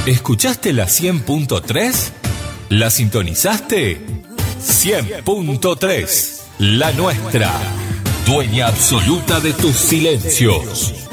¿Escuchaste la 100.3? ¿La sintonizaste? 100.3, la nuestra. Dueña absoluta de tus silencios.